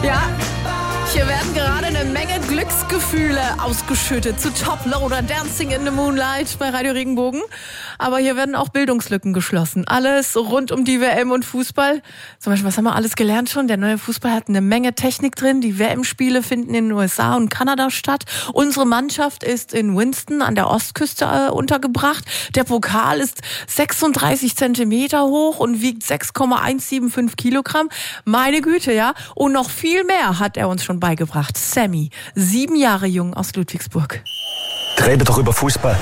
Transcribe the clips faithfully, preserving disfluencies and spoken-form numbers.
Ja, hier werden gerade eine Menge Glücksgefühle ausgeschüttet zu Top Loader Dancing in the Moonlight bei Radio Regenbogen. Aber hier werden auch Bildungslücken geschlossen. Alles rund um die W M und Fußball. Zum Beispiel, was haben wir alles gelernt schon? Der neue Fußball hat eine Menge Technik drin. Die W M-Spiele finden in den U S A und Kanada statt. Unsere Mannschaft ist in Winston an der Ostküste äh, untergebracht. Der Pokal ist sechsunddreißig Zentimeter hoch und wiegt sechs Komma hundertfünfundsiebzig Kilogramm. Meine Güte, ja. Und noch viel mehr hat er uns schon beigebracht. Sammy, sieben Jahre jung aus Ludwigsburg. Rede doch über Fußball.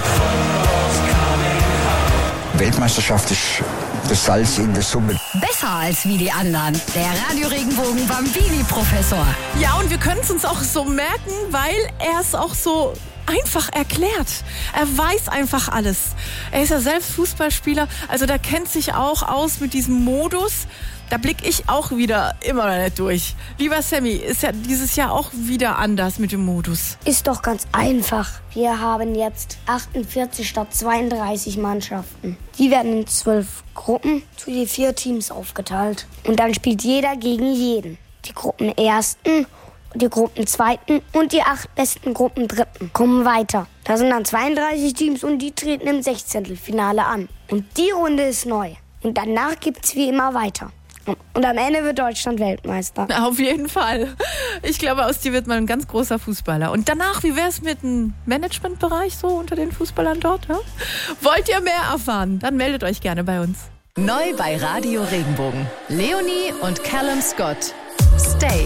Weltmeisterschaft ist das Salz in der Suppe. Besser als wie die anderen. Der Radio Regenbogen Bambini-Professor. Ja, und wir können es uns auch so merken, weil er es auch so einfach erklärt. Er weiß einfach alles. Er ist ja selbst Fußballspieler, also der kennt sich auch aus mit diesem Modus. Da blick ich auch wieder immer noch nicht durch. Lieber Sammy, ist ja dieses Jahr auch wieder anders mit dem Modus. Ist doch ganz einfach. Wir haben jetzt achtundvierzig statt zweiunddreißig Mannschaften. Die werden in zwölf Gruppen zu die vier Teams aufgeteilt. Und dann spielt jeder gegen jeden. Die Gruppenersten, die Gruppenzweiten und die acht besten Gruppendritten kommen weiter. Da sind dann zweiunddreißig Teams und die treten im Sechzehntelfinale an. Und die Runde ist neu. Und danach gibt's wie immer weiter. Und am Ende wird Deutschland Weltmeister. Auf jeden Fall. Ich glaube, aus dir wird man ein ganz großer Fußballer. Und danach, wie wäre es mit dem Managementbereich so unter den Fußballern dort? Ja? Wollt ihr mehr erfahren? Dann meldet euch gerne bei uns. Neu bei Radio Regenbogen. Leonie und Callum Scott. Stay.